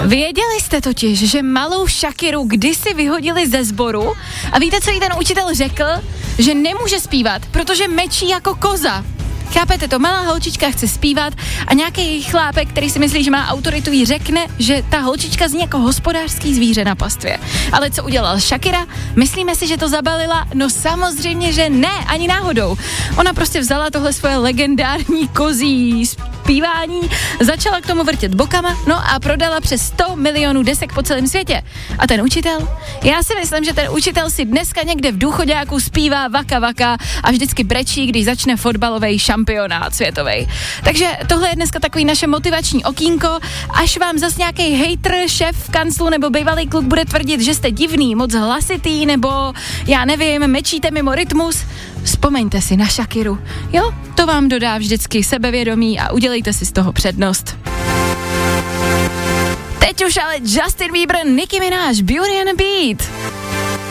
Věděli jste totiž, že malou Shakiru kdysi vyhodili ze sboru a víte, co jí ten učitel řekl? Že nemůže zpívat, protože mečí jako koza. Chápete to? Malá holčička chce zpívat a nějaký chlápek, který si myslí, že má autoritu, jí řekne, že ta holčička zní jako hospodářský zvíře na pastvě. Ale co udělal Shakira? Myslíme si, že to zabalila? No samozřejmě, že ne, ani náhodou. Ona prostě vzala tohle svoje legendární kozí zpívání, začala k tomu vrtět bokama, no a prodala přes 100 milionů desek po celém světě. A ten učitel? Já si myslím, že ten učitel si dneska někde v důchoďáku zpívá vaka vaka a vždycky brečí, když začne fotbalový šampionát světovej. Takže tohle je dneska takový naše motivační okýnko, až vám zas nějaký hejtr, šéf v kanclu nebo bývalý kluk bude tvrdit, že jste divný, moc hlasitý nebo já nevím, mečíte mimo rytmus, vzpomeňte si na Shakiru. Jo, to vám dodá vždycky sebevědomí a udělejte si z toho přednost. Teď už ale Justin Bieber, Nicki Minaj, Beauty and the Beat.